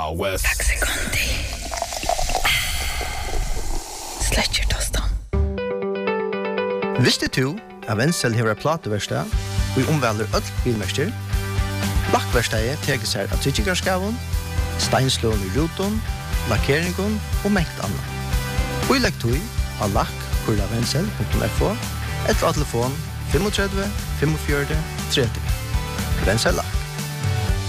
Wild West. Tack sekundi. Sletcher tostan. Visste du at Wenzel hever plateverstad og omvelder öll bilmester? Lakkverstadet teker seg av tryggingarskavun, steinslån i ruton, lakkeringen og mengt annet. Og i lektoi av lakk.wenzel.fo eller av telefon 35 45 30. Wenzel Lakk.